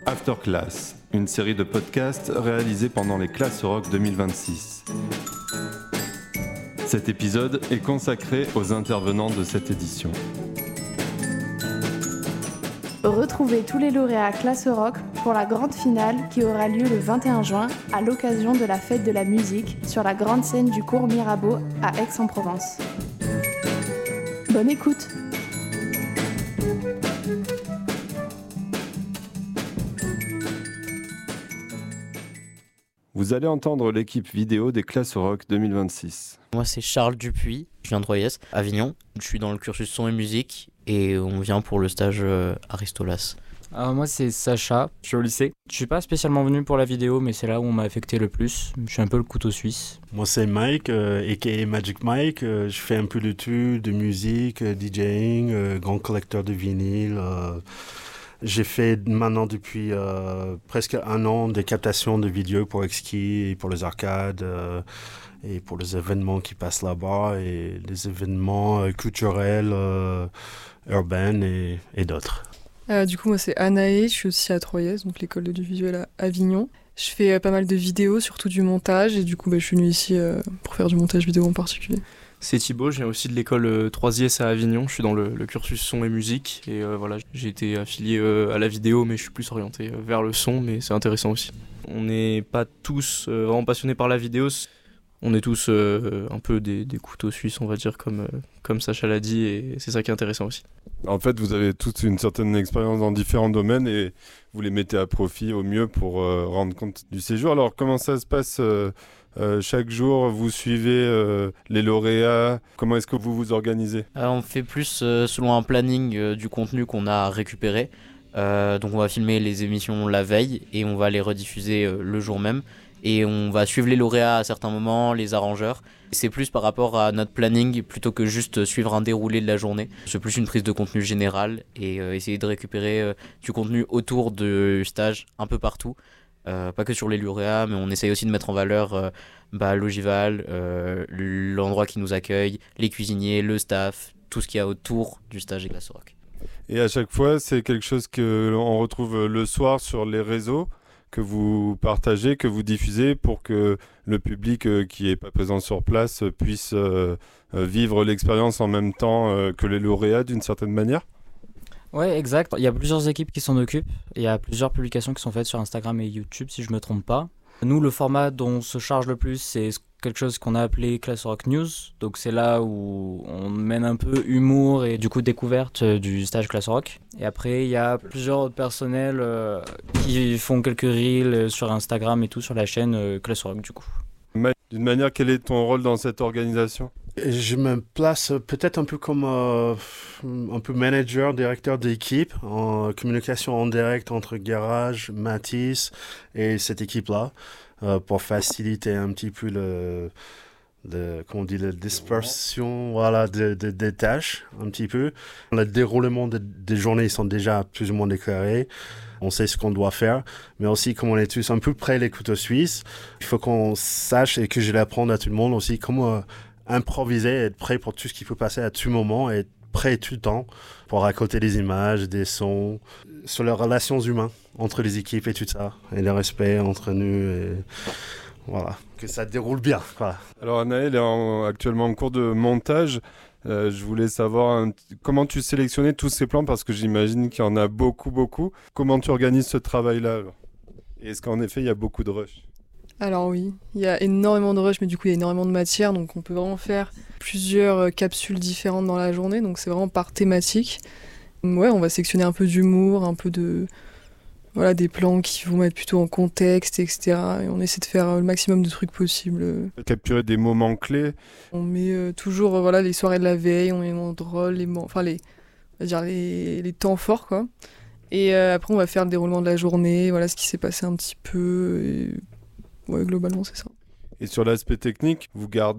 After Class, une série de podcasts réalisés pendant les Classes Rock 2026. Cet épisode est consacré aux intervenants de cette édition. Retrouvez tous les lauréats Classes Rock pour la grande finale qui aura lieu le 21 juin à l'occasion de la fête de la musique sur la grande scène du cours Mirabeau à Aix-en-Provence. Bonne écoute! Vous allez entendre l'équipe vidéo des Classes Rock 2026. Moi, c'est Charles Dupuis, je viens de Troyes, Avignon. Je suis dans le cursus son et musique et on vient pour le stage Aristolas. Moi, c'est Sacha, je suis au lycée. Je suis pas spécialement venu pour la vidéo, mais c'est là où on m'a affecté le plus. Je suis un peu le couteau suisse. Moi, c'est Mike, a.k.a. Magic Mike. Je fais un peu d'études, de musique, DJing, grand collecteur de vinyle. J'ai fait maintenant depuis presque un an des captations de vidéos pour Exki et pour les arcades et pour les événements qui passent là-bas et les événements culturels, urbains et d'autres. Du coup, moi, c'est Anaë, je suis aussi à Troyes, donc l'école de visuel à Avignon. Je fais pas mal de vidéos, surtout du montage, et du coup, je suis venue ici pour faire du montage vidéo en particulier. C'est Thibaut, je viens aussi de l'école 3IS à Avignon, je suis dans le cursus son et musique, et voilà, j'ai été affilié à la vidéo, mais je suis plus orienté vers le son, mais c'est intéressant aussi. On n'est pas tous vraiment passionnés par la vidéo, on est tous un peu des couteaux suisses, on va dire, comme Sacha l'a dit, et c'est ça qui est intéressant aussi. En fait, vous avez tous une certaine expérience dans différents domaines et vous les mettez à profit au mieux pour rendre compte du séjour. Alors, comment ça se passe chaque jour, vous suivez les lauréats. Comment est-ce que vous vous organisez ? On fait plus selon un planning du contenu qu'on a récupéré. Donc on va filmer les émissions la veille et on va les rediffuser le jour même. Et on va suivre les lauréats à certains moments, les arrangeurs. C'est plus par rapport à notre planning plutôt que juste suivre un déroulé de la journée. C'est plus une prise de contenu générale et essayer de récupérer du contenu autour du stage un peu partout. Pas que sur les lauréats, mais on essaye aussi de mettre en valeur l'ogival, l'endroit qui nous accueille, les cuisiniers, le staff, tout ce qu'il y a autour du stage des Classes Rock. Et à chaque fois, c'est quelque chose qu'on retrouve le soir sur les réseaux, que vous partagez, que vous diffusez pour que le public qui n'est pas présent sur place puisse vivre l'expérience en même temps que les lauréats d'une certaine manière ? Ouais, exact. Il y a plusieurs équipes qui s'en occupent. Il y a plusieurs publications qui sont faites sur Instagram et YouTube, si je me trompe pas. Nous, le format dont on se charge le plus, c'est quelque chose qu'on a appelé Classes Rock News. Donc c'est là où on mène un peu humour et du coup découverte du stage Classes Rock. Et après, il y a plusieurs autres personnels qui font quelques reels sur Instagram et tout sur la chaîne Classes Rock du coup. D'une manière, quel est ton rôle dans cette organisation ? Je me place peut-être un peu comme un peu manager, directeur d'équipe, en communication en direct entre Garage, Matisse et cette équipe-là, pour faciliter un petit peu la dispersion des tâches, un petit peu. Le déroulement des journées sont déjà plus ou moins déclarés. On sait ce qu'on doit faire, mais aussi comme on est tous un peu près les couteaux suisses, il faut qu'on sache et que je l'apprenne à tout le monde aussi comment improviser, être prêt pour tout ce qui peut passer à tout moment, et être prêt tout le temps pour raconter des images, des sons, sur les relations humaines entre les équipes et tout ça, et le respect entre nous, et voilà, que ça déroule bien. Voilà. Alors Anaël est actuellement en cours de montage. Je voulais savoir comment tu sélectionnais tous ces plans, parce que j'imagine qu'il y en a beaucoup. Comment tu organises ce travail-là alors ? Et est-ce qu'en effet il y a beaucoup de rush ? Alors oui, il y a énormément de rush, mais du coup il y a énormément de matière, donc on peut vraiment faire plusieurs capsules différentes dans la journée, donc c'est vraiment par thématique. Ouais, on va sectionner un peu d'humour, un peu des plans qui vont mettre plutôt en contexte, etc. Et on essaie de faire le maximum de trucs possibles. Capturer des moments clés. On met toujours les soirées de la veille, on met les moments drôles, les temps forts, quoi. Et après on va faire le déroulement de la journée, ce qui s'est passé un petit peu. Et... Ouais, globalement, c'est ça. Et sur l'aspect technique, vous gardez